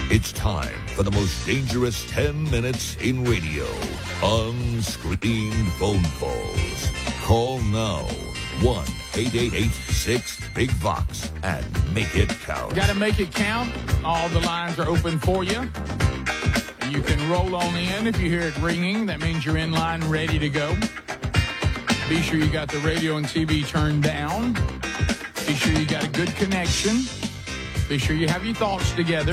It's time for the most dangerous 10 minutes in radio. Unscreened phone calls. Call now. 1-888-6-BIG-VOX and make it count. Got to make it count. All the lines are open for you. You can roll on in. If you hear it ringing, that means you're in line ready to go. Be sure you got the radio and TV turned down. Be sure you got a good connection. Be sure you have your thoughts together.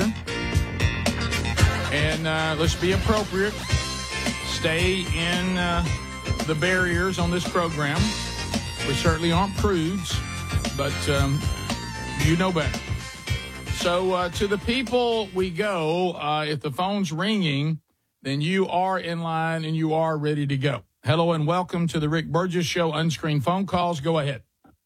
And let's be appropriate. Stay in the barriers on this program. We certainly aren't prudes, but you know better. So to the people we go, if the phone's ringing, then you are in line and you are ready to go. Hello and welcome to the Rick Burgess Show, Unscreened Phone Calls. Go ahead.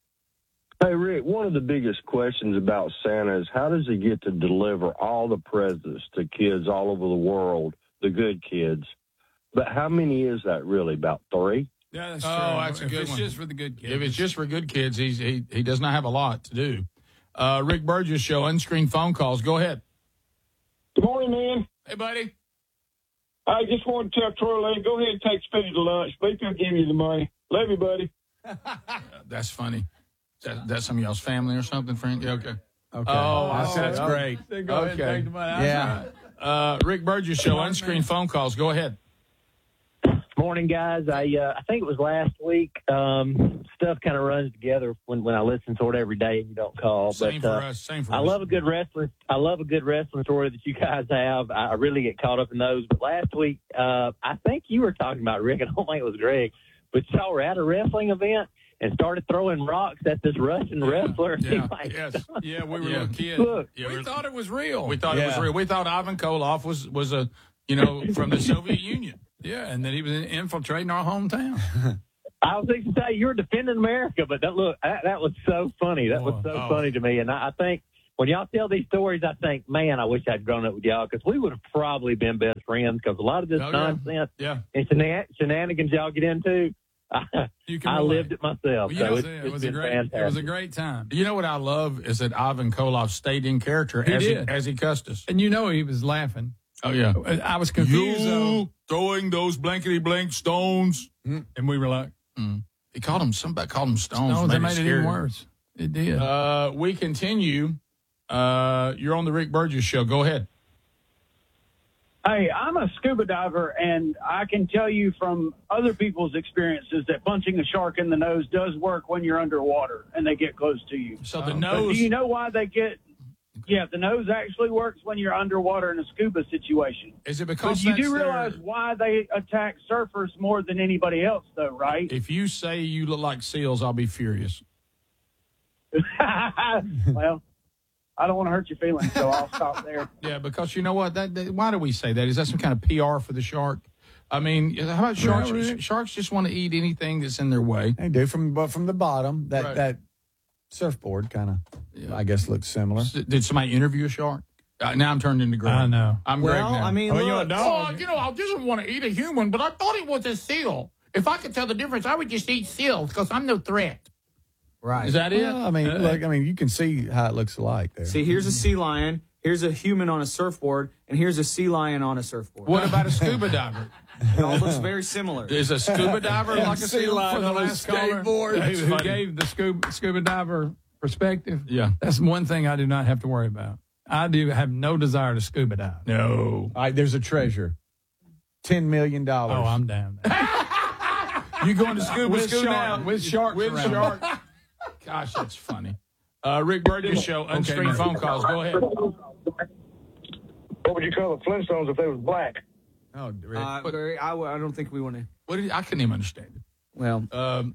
Hey, Rick, one of the biggest questions about Santa is how does he get to deliver all the presents to kids all over the world, the good kids? But how many is that really? About 3? Yeah, that's true. Oh, that's a good one. If it's just for the good kids. If it's just for good kids, he does not have a lot to do. Rick Burgess Show, Unscreened Phone Calls. Go ahead. Good morning, man. Hey, buddy. I just want to tell Troy Lane, go ahead and take Speedy to lunch. Speedy will give you the money. Love you, buddy. That's funny. That's some of y'all's family or something, Frank? Yeah, okay. Okay. Oh, that's great. Okay. Go ahead and take the money. Yeah. Rick Burgess Show, Unscreened Phone Calls. Go ahead. Morning, guys. I think it was last week. Stuff kind of runs together when I listen to it every day and you don't call. Same for us. Same for us. I love a good wrestling story that you guys have. I really get caught up in those. But last week, I think you were talking about, Rick. I don't think it was Greg, but y'all were at a wrestling event and started throwing rocks at this Russian wrestler. Yeah. Like, Yes. Yeah, we were little kids. Look, We thought it was real. We thought it was real. We thought Ivan Koloff was a, from the Soviet Union. Yeah, and then he was infiltrating our hometown. I was going to say you were defending America, but that was so funny. That was so funny to me. And I think when y'all tell these stories, I think, man, I wish I'd grown up with y'all because we would have probably been best friends because a lot of this nonsense and shenanigans y'all get into, I lived it myself. Well, so it was a great time. You know what I love is that Ivan Koloff stayed in character as he cussed us. And he was laughing. Oh, yeah. I was confused. You throwing those blankety-blank stones. And we were like, Somebody called them stones. no, that made it even worse. It did. We continue. You're on the Rick Burgess Show. Go ahead. Hey, I'm a scuba diver, and I can tell you from other people's experiences that punching a shark in the nose does work when you're underwater and they get close to you. So the nose. But do you know why they get? Yeah, the nose actually works when you're underwater in a scuba situation. Is it because but you do realize why they attack surfers more than anybody else, though, right? If you say you look like seals, I'll be furious. Well, I don't want to hurt your feelings, so I'll stop there. Yeah, because you know what? Why do we say that? Is that some kind of PR for the shark? I mean, how about sharks? Really? Sharks just want to eat anything that's in their way. They do from the bottom. That surfboard kind of, I guess, looks similar. Did somebody interview a shark? Now I'm turned into Greg. I know. I'm Greg now. I mean, you're a dog. I just want to eat a human, but I thought it was a seal. If I could tell the difference, I would just eat seals because I'm no threat. Right. Is that it? Well, I mean, you can see how it looks alike there. See, here's a sea lion, here's a human on a surfboard, and here's a sea lion on a surfboard. What about a scuba diver? It all looks very similar. Is a scuba diver like a sea lion For the on a last caller skateboard? who gave the scuba diver perspective. Yeah. That's one thing I do not have to worry about. I do have no desire to scuba dive. No. All right, there's a treasure. $10 million. Oh, I'm down there. You going to scuba now? With sharks With around. sharks. Gosh, that's funny. Rick Burgess Show, Unscreened Phone Calls. Go ahead. What would you call the Flintstones if they was black? Oh, Rick. I don't think we want to. I couldn't even understand it. Well, Okay.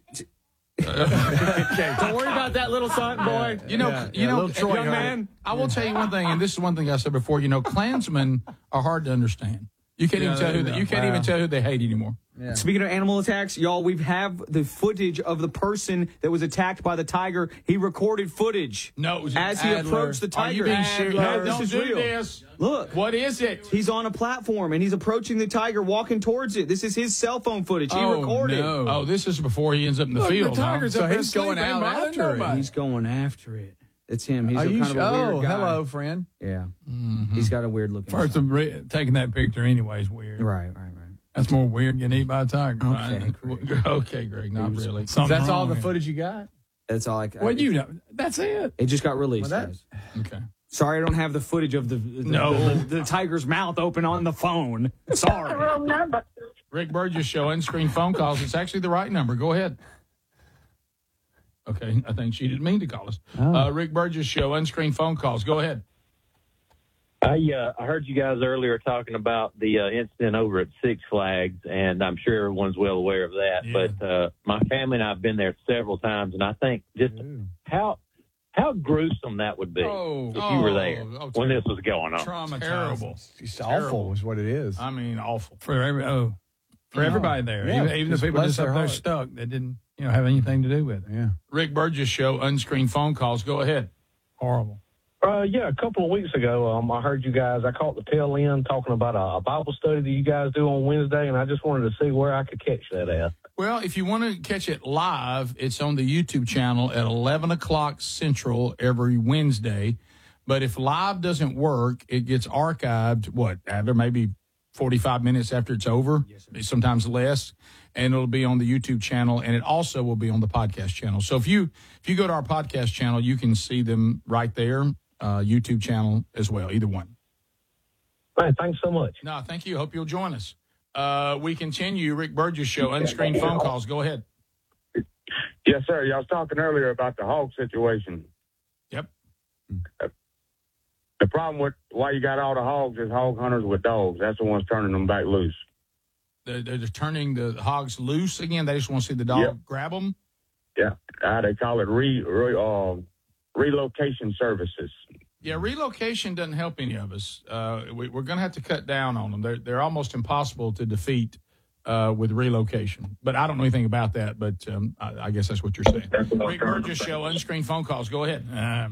don't worry about that little son boy. little Troy young man. I will tell you one thing, and this is one thing I said before. Klansmen are hard to understand. You can't even tell even tell who they hate anymore. Yeah. Speaking of animal attacks, y'all, we have the footage of the person that was attacked by the tiger. He recorded footage. No, it was as he Adler. approached the tiger. Are you being serious? No, this Don't is do real. this. Look, What is it? he's on a platform and he's approaching the tiger, walking towards it. This is his cell phone footage. He recorded. No. Oh, this is before he ends up in the Look, field. the tiger's huh? up So there he's going sleeping, out bothering after it. nobody. He's going after it. It's him. He's kind of a weird guy. Hello, friend. Yeah. He's got a weird looking. First, taking that picture anyway is weird. Right. That's more weird than getting eaten by a tiger. Okay, Greg. Okay, Greg. Not really. That's all the footage you got? That's all I got. Well, you know, that's it. It just got released. Okay. Sorry, I don't have the footage of the tiger's mouth open on the phone. Sorry. Rick Burgess Show, unscreened phone calls. It's actually the right number. Go ahead. Okay, I think she didn't mean to call us. Rick Burgess Show, unscreened phone calls. Go ahead. I heard you guys earlier talking about the incident over at Six Flags, and I'm sure everyone's well aware of that. Yeah. But my family and I have been there several times, and I think just how gruesome that would be if you were there when this was going on. Terrible. It's awful is what it is. I mean, awful. For everybody there. Yeah, even the people just up there stuck that didn't have anything to do with it. Yeah. Rick Burgess Show, unscreened phone calls. Go ahead. Horrible. Yeah, a couple of weeks ago, I heard you guys, I caught the tail end talking about a Bible study that you guys do on Wednesday, and I just wanted to see where I could catch that at. Well, if you want to catch it live, it's on the YouTube channel at 11 o'clock Central every Wednesday. But if live doesn't work, it gets archived, after maybe 45 minutes after it's over, sometimes less, and it'll be on the YouTube channel, and it also will be on the podcast channel. So if you go to our podcast channel, you can see them right there, YouTube channel as well, either one. All right, thanks so much. No, thank you. Hope you'll join us. We continue. Rick Burgess Show, unscreened phone calls. Go ahead. Yes, sir. Y'all was talking earlier about the hog situation. Yep. The problem with why you got all the hogs is hog hunters with dogs. That's the ones turning them back loose. They're turning the hogs loose again. They just want to see the dog grab them. Yeah, they call it relocation services. Yeah, relocation doesn't help any of us. We're going to have to cut down on them. They're almost impossible to defeat with relocation. But I don't know anything about that. But I guess that's what you're saying. Rick Burgess Show, unscreened phone calls. Go ahead.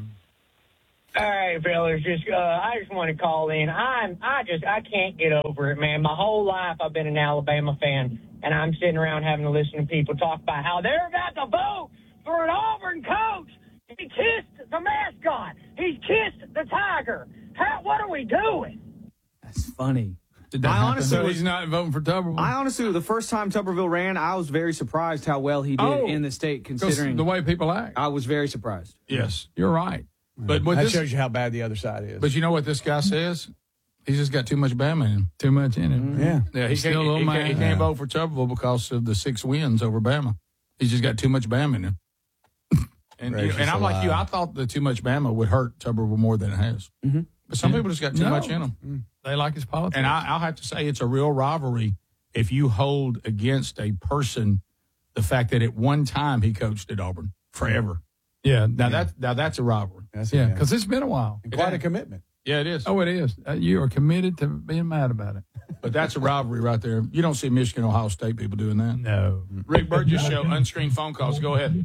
All right, fellas. I just want to call in. I can't get over it, man. My whole life I've been an Alabama fan, and I'm sitting around having to listen to people talk about how they're about to vote for an Auburn coach. He kissed the mascot. He kissed the tiger. What are we doing? That's funny. So he's not voting for Tuberville? I honestly, the first time Tuberville ran, I was very surprised how well he did in the state, considering the way people act. I was very surprised. Yes, you're right. But that shows you how bad the other side is. But you know what this guy says? He's just got too much Bama in him. Too much in him. Yeah. He can't vote for Tuberville because of the 6 wins over Bama. He's just got too much Bama in him. And I'm like you. I thought the too much Bama would hurt Tuberville more than it has. Mm-hmm. But some people just got too much in them. They like his politics. And I'll have to say it's a real rivalry if you hold against a person the fact that at one time he coached at Auburn forever. Yeah. Now that's a rivalry. Because it's been a while. And quite a commitment. Yeah, it is. Oh, it is. You are committed to being mad about it. But that's a rivalry right there. You don't see Michigan, Ohio State people doing that. No. Rick Burgess Show, unscreened phone calls. Go ahead.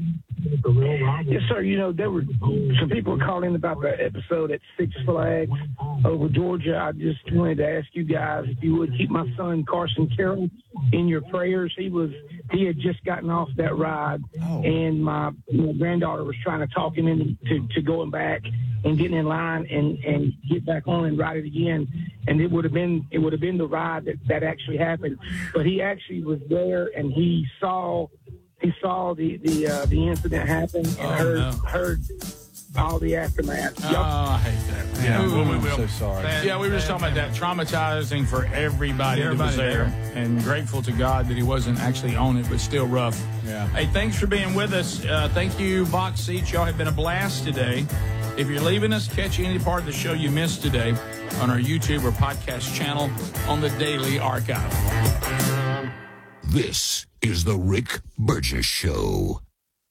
Yes, sir. You know, there were some people calling about the episode at Six Flags over Georgia. I just wanted to ask you guys if you would keep my son Carson Carroll in your prayers. He had just gotten off that ride, and my granddaughter was trying to talk him into going back and getting in line and get back on and ride it again. And it would have been the ride that actually happened. But he actually was there, and he saw the incident happen and heard all the aftermath. Oh, I hate that. Yeah, I'm so sorry. Yeah, we were just talking about that. Traumatizing for everybody that was there. And grateful to God that he wasn't actually on it, but still rough. Yeah. Hey, thanks for being with us. Thank you, Box Seats. Y'all have been a blast today. If you're leaving us, catch any part of the show you missed today on our YouTube or podcast channel on the Daily Archive. This is the Rick Burgess Show.